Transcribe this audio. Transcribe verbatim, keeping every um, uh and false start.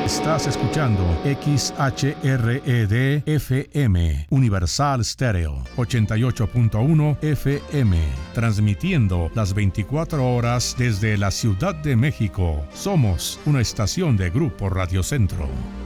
Estás escuchando X H R E D F M, Universal Stereo, ochenta y ocho punto uno F M, transmitiendo las veinticuatro horas desde la Ciudad de México. Somos una estación de Grupo Radio Centro.